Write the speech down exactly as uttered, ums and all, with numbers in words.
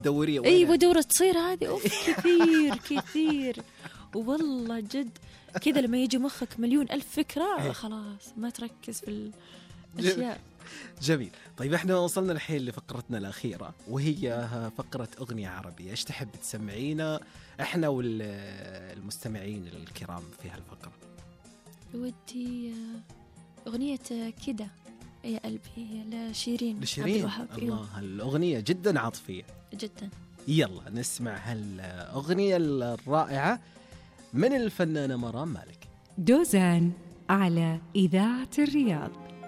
دوريه. أيوة دورة تصير هذه أوف كثير كثير والله جد كذا. لما يجي مخك مليون ألف فكرة خلاص ما تركز في الأشياء. جميل. طيب احنا وصلنا الحين لفقرتنا الأخيرة وهي فقرة أغنية عربية. ايش تحب تسمعينا احنا والمستمعين الكرام في هالفقرة؟ ودي أغنية كده يا قلبي لشيرين. لشيرين الله، الأغنية جدا عاطفية جدا. يلا نسمع هالأغنية الرائعة من الفنانة مرام مالك. دوزان على إذاعة الرياض.